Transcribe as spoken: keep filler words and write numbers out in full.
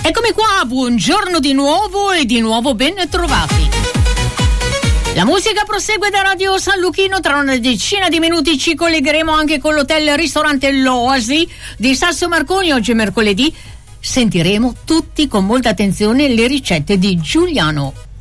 Eccomi qua, buongiorno di nuovo e di nuovo ben trovati. La musica prosegue da Radio San Luchino, tra una decina di minuti ci collegheremo anche con l'hotel ristorante L'Oasi di Sasso Marconi. Oggi è mercoledì, sentiremo tutti con molta attenzione le ricette di Giuliano.